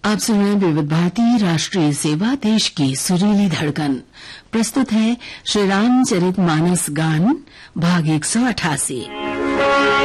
आप सुन रहे हैं विविध भारती राष्ट्रीय सेवा, देश की सुरीली धड़कन। प्रस्तुत है श्री रामचरितमानस गान भाग 188।